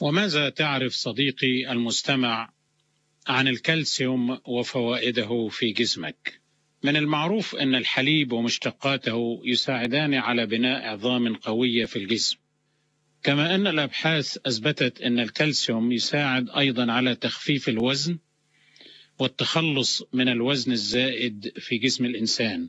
وماذا تعرف صديقي المستمع عن الكالسيوم وفوائده في جسمك؟ من المعروف أن الحليب ومشتقاته يساعدان على بناء عظام قوية في الجسم، كما أن الأبحاث أثبتت أن الكالسيوم يساعد أيضا على تخفيف الوزن والتخلص من الوزن الزائد في جسم الإنسان.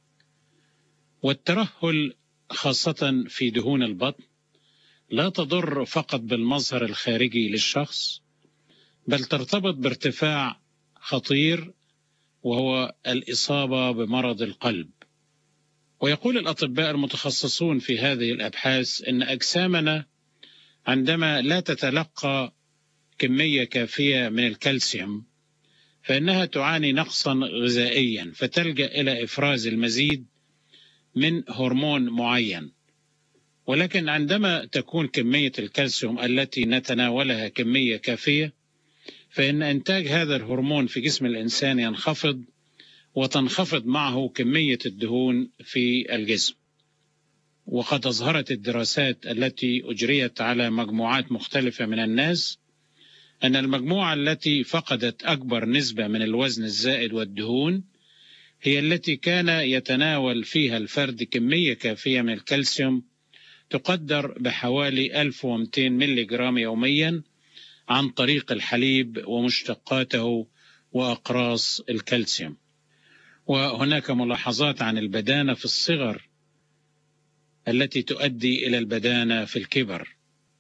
والترهل خاصة في دهون البطن لا تضر فقط بالمظهر الخارجي للشخص، بل ترتبط بارتفاع خطير وهو الإصابة بمرض القلب. ويقول الأطباء المتخصصون في هذه الأبحاث أن أجسامنا عندما لا تتلقى كمية كافية من الكالسيوم فإنها تعاني نقصا غذائيا، فتلجأ إلى إفراز المزيد من هرمون معين. ولكن عندما تكون كمية الكالسيوم التي نتناولها كمية كافية، فإن إنتاج هذا الهرمون في جسم الإنسان ينخفض، وتنخفض معه كمية الدهون في الجسم. وقد أظهرت الدراسات التي أجريت على مجموعات مختلفة من الناس أن المجموعة التي فقدت أكبر نسبة من الوزن الزائد والدهون هي التي كان يتناول فيها الفرد كمية كافية من الكالسيوم تقدر بحوالي 1200 ملي جرام يوميا عن طريق الحليب ومشتقاته وأقراص الكالسيوم. وهناك ملاحظات عن البدانة في الصغر التي تؤدي إلى البدانة في الكبر.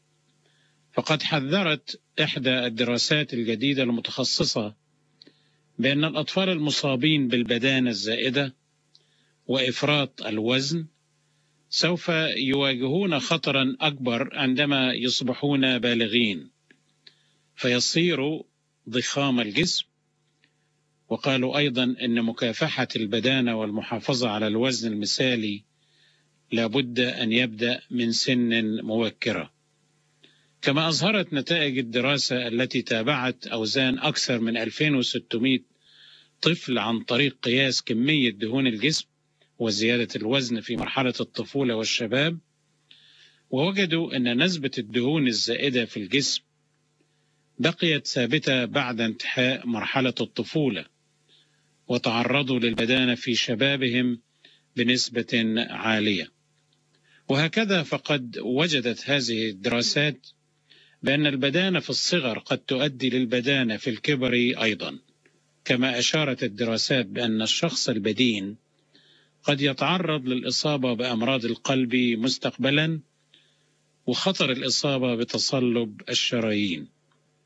فقد حذرت إحدى الدراسات الجديدة المتخصصة بأن الأطفال المصابين بالبدانة الزائدة وإفراط الوزن سوف يواجهون خطرا أكبر عندما يصبحون بالغين، فيصيروا ضخام الجسم. وقالوا أيضا أن مكافحة البدانة والمحافظة على الوزن المثالي لابد أن يبدأ من سن مبكرة. كما أظهرت نتائج الدراسة التي تابعت أوزان أكثر من 2600 طفل عن طريق قياس كمية دهون الجسم وزيادة الوزن في مرحلة الطفولة والشباب، ووجدوا أن نسبة الدهون الزائدة في الجسم بقيت ثابتة بعد انتهاء مرحلة الطفولة، وتعرضوا للبدانة في شبابهم بنسبة عالية. وهكذا فقد وجدت هذه الدراسات بأن البدانة في الصغر قد تؤدي للبدانة في الكبر أيضا. كما أشارت الدراسات بأن الشخص البدين قد يتعرض للإصابة بأمراض القلب مستقبلا، وخطر الإصابة بتصلب الشرايين.